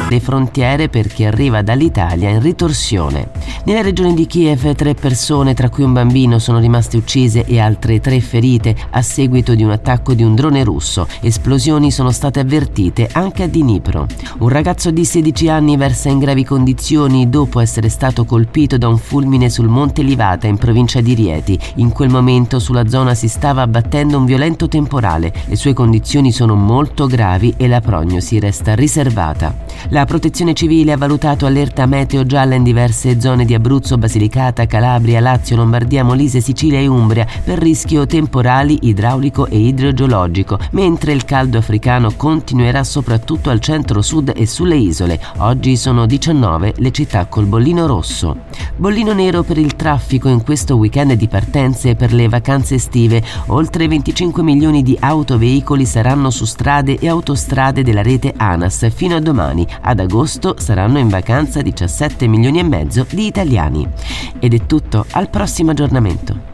le frontiere per chi arriva dall'Italia in ritorsione. Nella regione di Kiev 3 persone, tra cui un bambino, sono rimaste uccise e altre 3 ferite a seguito di un attacco di un drone russo. Esplosioni sono state avvertite anche a Dnipro. Un ragazzo di 16 anni versa in gravi condizioni dopo essere stato colpito da un fulmine sul Monte Livata in provincia di Rieti. In quel momento sulla zona si stava abbattendo un violento temporale. Le sue condizioni sono molto gravi e la prognosi resta riservata. La Protezione Civile ha valutato allerta meteo gialla in diverse zone di Abruzzo, Basilicata, Calabria, Lazio, Lombardia, Molise, Sicilia e Umbria per rischio temporali, idraulico e idrogeologico, mentre il caldo africano continuerà soprattutto al centro-sud e sulle isole. Oggi sono 19 le città col bollino rosso. Bollino nero per il traffico in questo weekend di partenze per le vacanze estive. Oltre 25 milioni di autoveicoli saranno su strade e autostrade della rete ANAS fino a domani. Ad agosto saranno in vacanza 17 milioni e mezzo di italiani. Ed è tutto, al prossimo aggiornamento.